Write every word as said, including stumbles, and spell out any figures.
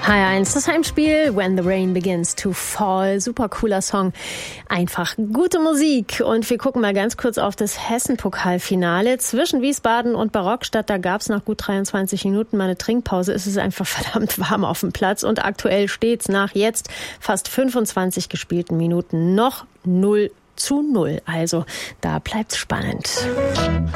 H R eins, das Heimspiel, When the Rain Begins to Fall. Super cooler Song. Einfach gute Musik. Und wir gucken mal ganz kurz auf das Hessen-Pokalfinale zwischen Wiesbaden und Barockstadt. Da gab es nach gut dreiundzwanzig Minuten mal eine Trinkpause. Es ist einfach verdammt warm auf dem Platz. Und aktuell steht's nach jetzt fast fünfundzwanzig gespielten Minuten noch null zu null. Also da bleibt's spannend.